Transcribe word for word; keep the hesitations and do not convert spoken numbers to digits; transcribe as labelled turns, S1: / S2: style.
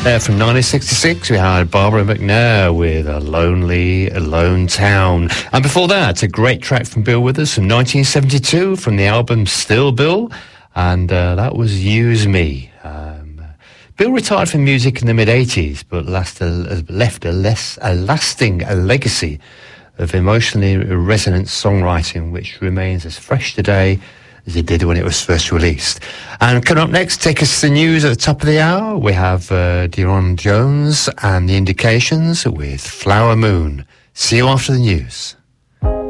S1: There from nineteen sixty-six, we had Barbara McNair with A Lonely Alone Town. And before that, a great track from Bill Withers from nineteen seventy-two from the album Still Bill, and uh, that was Use Me. Um, Bill retired from music in the mid-eighties, but last, uh, left a, less, a lasting a legacy of emotionally resonant songwriting, which remains as fresh today as it did when it was first released. And coming up next, take us to the news at the top of the hour. We have uh, Deron Jones and the Indications with Flower Moon. See you after the news.